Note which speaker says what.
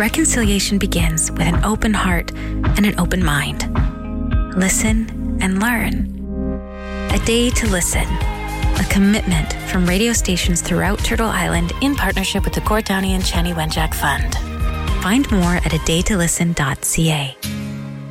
Speaker 1: reconciliation begins with an open heart and an open mind. Listen and learn. A Day to Listen, a commitment from radio stations throughout Turtle Island in partnership with the Gord Downie and Chani Wenjack Fund. Find more at adaytolisten.ca.